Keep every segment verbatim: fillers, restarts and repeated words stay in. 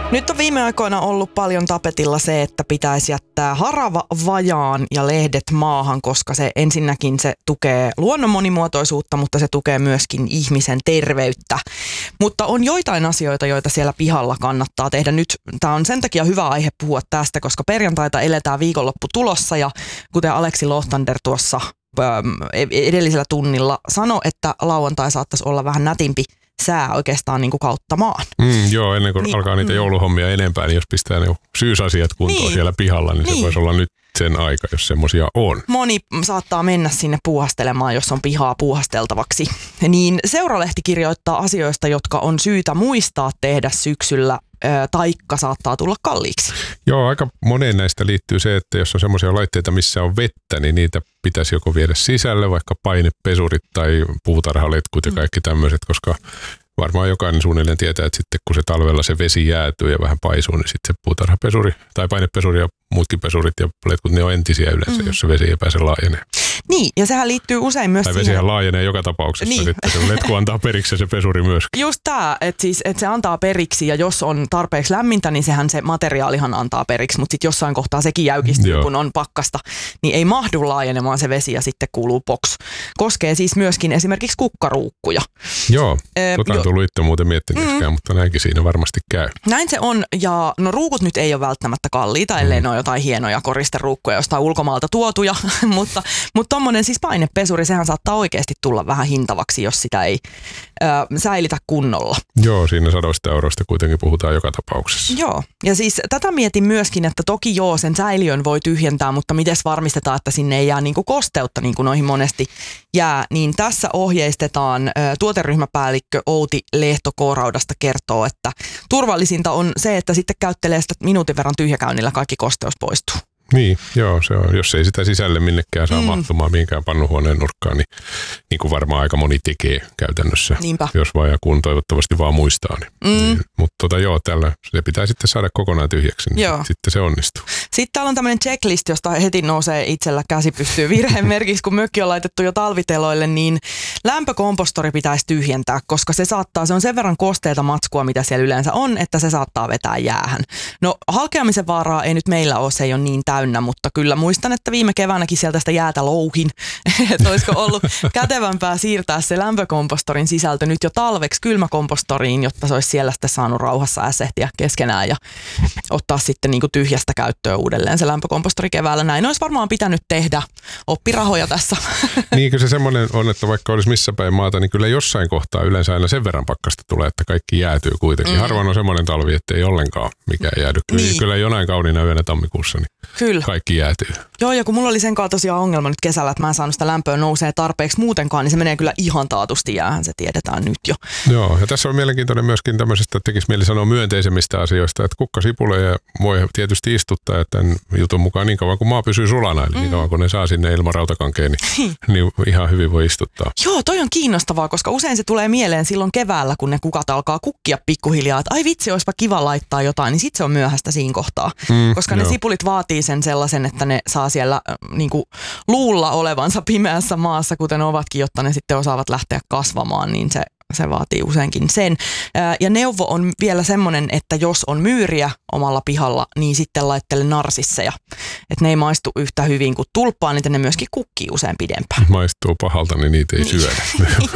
Nyt on viime aikoina ollut paljon tapetilla se, että pitäisi jättää harava vajaan ja lehdet maahan, koska se ensinnäkin se tukee luonnon monimuotoisuutta, mutta se tukee myöskin ihmisen terveyttä. Mutta on joitain asioita, joita siellä pihalla kannattaa tehdä. Nyt tämä on sen takia hyvä aihe puhua tästä, koska perjantaita eletään viikonloppu tulossa ja kuten Aleksi Lohtander tuossa edellisellä tunnilla sanoi, että lauantai saattaisi olla vähän nätimpi sää oikeastaan niin kuin kautta maan. Mm, joo, ennen kuin niin, alkaa niitä mm. jouluhommia enempää, niin jos pistää ne syysasiat kuntoon niin. siellä pihalla, niin, niin se voisi olla nyt sen aika, jos semmoisia on. Moni saattaa mennä sinne puuhastelemaan, jos on pihaa puuhasteltavaksi. Niin Seuralehti kirjoittaa asioista, jotka on syytä muistaa tehdä syksyllä, taikka saattaa tulla kalliiksi. Joo, aika moneen näistä liittyy se, että jos on semmoisia laitteita, missä on vettä, niin niitä pitäisi joko viedä sisälle, vaikka painepesurit tai puutarhaletkut ja kaikki tämmöiset, koska varmaan jokainen suunnilleen tietää, että sitten kun se talvella se vesi jäätyy ja vähän paisuu, niin sitten se puutarhapesuri tai painepesuri ja muutkin pesurit ja letkut, ne on entisiä yleensä, mm. jos se vesi ei pääse laajenee. Niin, ja sehän liittyy usein myös tai siihen. Tai vesihän laajenee joka tapauksessa, niin. Sitten se letku antaa periksi ja se pesuri myöskin. Just tämä, että siis, et se antaa periksi ja jos on tarpeeksi lämmintä, niin sehän se materiaalihan antaa periksi, mutta sitten jossain kohtaa sekin jäykistyy, Joo. kun on pakkasta, niin ei mahdu laajenemaan se vesi ja sitten kuuluu box. Koskee siis myöskin esimerkiksi kukkaruukkuja. Joo, tota on tullut itse muuten miettineekään, mm. mutta näinkin siinä varmasti käy. Näin se on, ja no ruukut nyt ei ole välttämättä kalliita, ellei mm. ne ole jotain hienoja koristeruukkuja jostain ulkomaalta tuotuja, mutta, mutta tommonen siis painepesuri, sehän saattaa oikeasti tulla vähän hintavaksi, jos sitä ei ö, säilitä kunnolla. Joo, siinä sadoista euroista kuitenkin puhutaan joka tapauksessa. Joo, ja siis tätä mietin myöskin, että toki joo, sen säiliön voi tyhjentää, mutta miten varmistetaan, että sinne ei jää niinku kosteutta, niin kuin noihin monesti jää, niin tässä ohjeistetaan, ö, tuoteryhmäpäällikkö Outi Lehto K-Raudasta kertoo, että turvallisinta on se, että sitten käyttelee sitä minuutin verran tyhjäkäynnillä kaikki kosteus poistuu. Niin, joo, se on. Jos ei sitä sisälle minnekään saa mm. mahtumaan mihinkään pannunhuoneen nurkkaan, niin, niin kuin varmaan aika moni tekee käytännössä. Niinpä. Jos vaan ja kun toivottavasti vaan muistaa. Niin, mm. niin, mutta tota, joo, tällä se pitää sitten saada kokonaan tyhjäksi, niin joo. sitten se onnistuu. Sitten täällä on tämmöinen checklist, josta heti nousee itsellä käsi pystyy virheen merkiksi, kun mökki on laitettu jo talviteloille, niin lämpökompostori pitäisi tyhjentää, koska se saattaa, se on sen verran kosteita matskua, mitä siellä yleensä on, että se saattaa vetää jäähän. No halkeamisen vaaraa ei nyt meillä ole, se ei ole niin täynnä, mutta kyllä muistan, että viime keväänäkin sieltä sitä jäätä louhin, että olisiko ollut kätevämpää siirtää se lämpökompostorin sisältö nyt jo talveksi kylmäkompostoriin, jotta se olisi siellä sitten saanut rauhassa äsehtiä keskenään ja ottaa sitten niin kuin tyhjästä käyttöön uudelleen se lämpökompostori keväällä. Näin olisi varmaan pitänyt tehdä, oppirahoja tässä. Niin kuin se semmoinen on, että vaikka olisi missä päin maata, niin kyllä jossain kohtaa yleensä aina sen verran pakkasta tulee, että kaikki jäätyy kuitenkin. Mm. Harvoin on semmoinen talvi, että ei ollenkaan mikään jäädy. Kyllä, niin. kyllä jonain kauniina yönä tammikuussa, niin Kyllä. kaikki jäätyy. Joo, ja kun mulla oli sen kanssa tosiaan ongelma nyt kesällä, että mä en saanut sitä lämpöä nousee tarpeeksi muutenkaan, niin se menee kyllä ihan taatusti jäähän, se tiedetään nyt jo. Joo, ja tässä on mielenkiintoinen myöskin tämmöisestä, tekisi mieli sanoa myönteisemmistä asioista, että kukkasipuleja voi tietysti istuttaa, että tämän jutun mukaan niin kauan kun maa pysyy sulana, eli mm. niin kauan kun ne saa sinne ilman rautakankeen, niin, niin ihan hyvin voi istuttaa. Joo, toi on kiinnostavaa, koska usein se tulee mieleen silloin keväällä, kun ne kukat alkaa kukkia pikkuhiljaa, että ai vitsi, olisipa kiva laittaa jotain, niin sit se on myöhäistä siinä kohtaa, mm, koska joo. ne sipulit vaatii sen sellaisen, että ne saa siellä niin kuin luulla olevansa pimeässä maassa, kuten ovatkin, jotta ne sitten osaavat lähteä kasvamaan, niin se, se vaatii useinkin sen. Ja neuvo on vielä semmoinen, että jos on myyriä omalla pihalla, niin sitten laittele narsisseja. Että ne ei maistu yhtä hyvin kuin tulppaa, niin ne myöskin kukkii usein pidempään. Maistuu pahalta, niin niitä ei niin. syödä.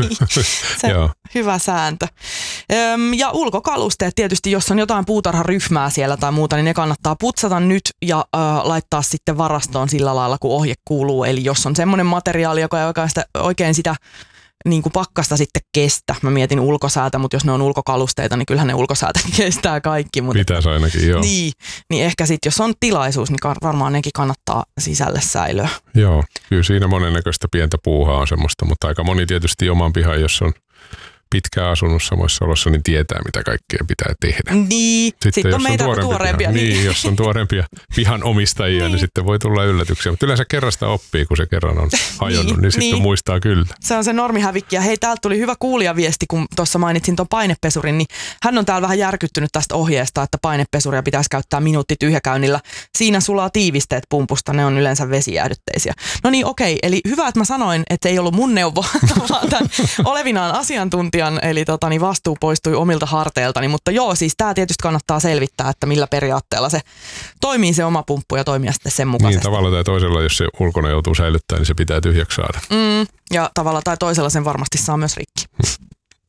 Se on hyvä sääntö. Ja ulkokalusteet tietysti, jos on jotain puutarharyhmää siellä tai muuta, niin ne kannattaa putsata nyt ja äh, laittaa sitten varastoon sillä lailla, kun ohje kuuluu. Eli jos on semmoinen materiaali, joka ei oikein sitä, oikein sitä niin kuin pakkasta sitten kestä. Mä mietin ulkosäätä, mutta jos ne on ulkokalusteita, niin kyllähän ne ulkosäätäkin kestää kaikki. Mutta pitäisi ainakin, joo. Niin, niin ehkä sitten, jos on tilaisuus, niin varmaan nekin kannattaa sisälle säilöä. Joo, kyllä siinä monennäköistä pientä puuhaa on semmoista, mutta aika moni tietysti oman pihan, jos on pitkään asunut samoissa olossa, niin tietää, mitä kaikkea pitää tehdä. Niin, sitten, sitten on meitä tuoreempia. Piha, niin, jos on tuoreempia pihan omistajia, niin. niin sitten voi tulla yllätyksiä. Mutta yleensä kerrasta oppii, kun se kerran on hajonnut, niin, niin sitten niin. muistaa kyllä. Se on se normihävikki. Ja hei, täältä tuli hyvä kuulijaviesti, kun tuossa mainitsin tuon painepesurin, niin hän on täällä vähän järkyttynyt tästä ohjeesta, että painepesuria pitäisi käyttää minuutti tyhjäkäynnillä. Siinä sulaa tiivisteet pumpusta, ne on yleensä vesijäähdytteisiä. No niin, okei, eli hyvä, että mä sanoin, että ei ollut mun neuvo, vaan tämän olevinaan asiantuntija asian, eli tota, niin vastuu poistui omilta harteiltani, mutta joo, siis tämä tietysti kannattaa selvittää, että millä periaatteella se toimii se oma pumppu ja toimia sitten sen mukaisesti. Niin tavalla tai toisella, jos se ulkona joutuu säilyttämään, niin se pitää tyhjäksi saada. Mm, ja tavalla tai toisella sen varmasti saa myös rikki.